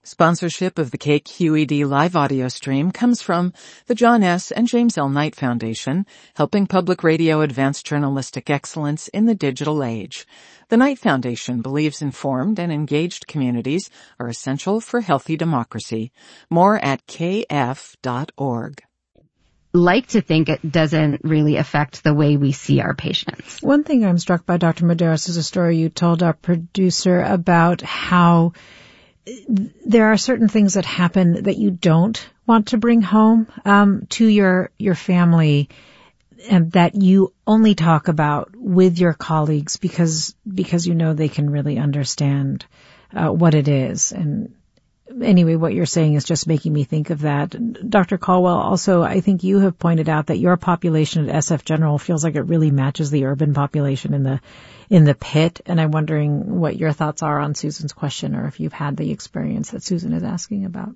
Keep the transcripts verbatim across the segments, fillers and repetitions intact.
Sponsorship of the K Q E D live audio stream comes from the John S. and James L. Knight Foundation, helping public radio advance journalistic excellence in the digital age. The Knight Foundation believes informed and engaged communities are essential for healthy democracy. More at k f dot org. Like to think it doesn't really affect the way we see our patients. One thing I'm struck by, Doctor Medeiros, is a story you told our producer about how there are certain things that happen that you don't want to bring home um, to your your family, and that you only talk about with your colleagues because because you know they can really understand uh, what it is. And anyway, what you're saying is just making me think of that. Doctor Caldwell, also, I think you have pointed out that your population at S F General feels like it really matches the urban population in the in the pit. And I'm wondering what your thoughts are on Susan's question, or if you've had the experience that Susan is asking about.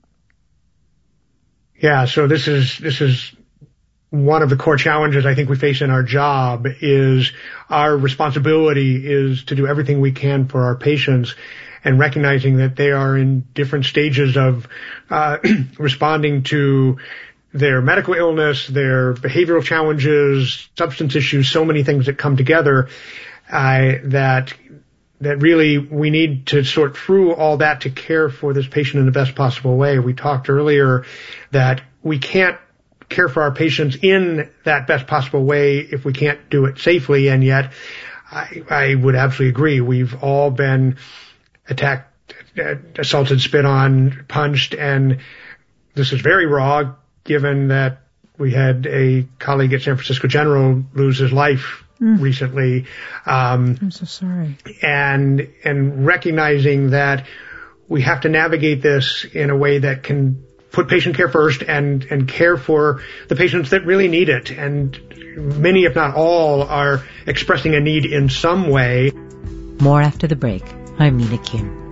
Yeah, so this is this is one of the core challenges I think we face in our job. Is our responsibility is to do everything we can for our patients, and recognizing that they are in different stages of uh, responding to their medical illness, their behavioral challenges, substance issues, so many things that come together, uh, that that really we need to sort through all that to care for this patient in the best possible way. We talked earlier that we can't care for our patients in that best possible way if we can't do it safely, and yet I, I would absolutely agree. We've all been attacked, assaulted, spit on, punched, and this is very raw given that we had a colleague at San Francisco General lose his life mm. recently. Um, I'm so sorry. And, and recognizing that we have to navigate this in a way that can put patient care first and, and care for the patients that really need it. And many, if not all, are expressing a need in some way. More after the break. I'm Mina Kim.